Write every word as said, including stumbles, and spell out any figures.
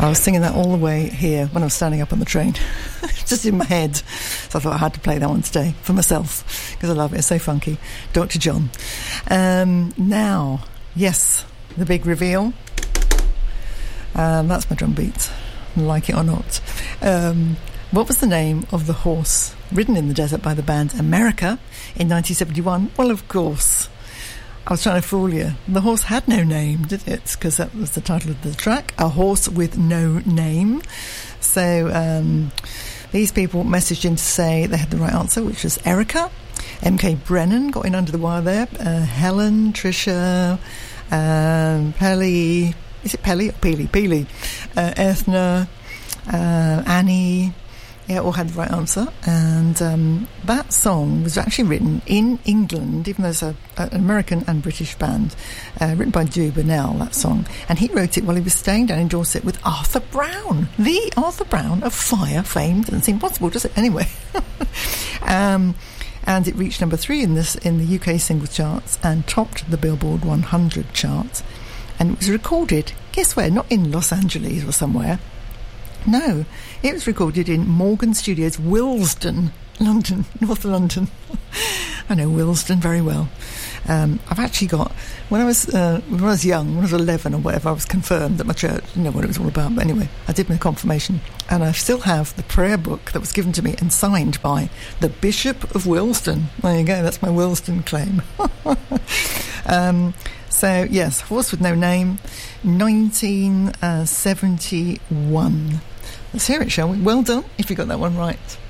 I was singing that all the way here when I was standing up on the train, just in my head. So I thought I had to play that one today for myself because I love it. It's so funky. Doctor John. Um, now, yes, the big reveal. Um, that's my drum beat, like it or not. Um, what was the name of the horse ridden in the desert by the band America in nineteen seventy-one? Well, of course, I was trying to fool you. The horse had no name, did it? Because that was the title of the track, A Horse with No Name. So um, these people messaged in to say they had the right answer, which was Erica. M K Brennan got in under the wire there. Uh, Helen, Tricia, um, Pelly, is it Pelly or Peely? Peely. Uh, Ethna, uh, Annie, yeah, all had the right answer. And um, that song was actually written in England, even though it's a, a, an American and British band, uh, written by Joe Burnell, that song. And he wrote it while he was staying down in Dorset with Arthur Brown, the Arthur Brown of Fire fame. Doesn't seem possible, does it? Anyway. um, and it reached number three in this in the U K singles charts and topped the Billboard one hundred charts. And it was recorded, guess where? Not in Los Angeles or somewhere. No, it was recorded in Morgan Studios, Willesden, London, North London. I know Willesden very well. Um, I've actually got, when I was uh, when I was young, when I was eleven or whatever, I was confirmed at my church. I didn't know what it was all about, but anyway, I did my confirmation. And I still have the prayer book that was given to me and signed by the Bishop of Willesden. There you go, that's my Willesden claim. um, so, yes, Horse with No Name, nineteen seventy-one. Let's hear it, shall we? Well done if you got that one right.